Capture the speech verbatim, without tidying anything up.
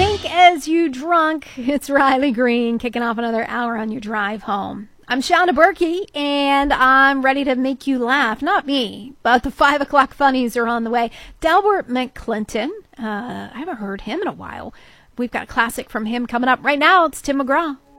Think as you drunk. It's Riley Green kicking off another hour on your drive home. I'm Shauna Berkey, and I'm ready to make you laugh. Not me, but the five o'clock funnies are on the way. Delbert McClinton, uh, I haven't heard him in a while. We've got a classic from him coming up right now. It's Tim McGraw.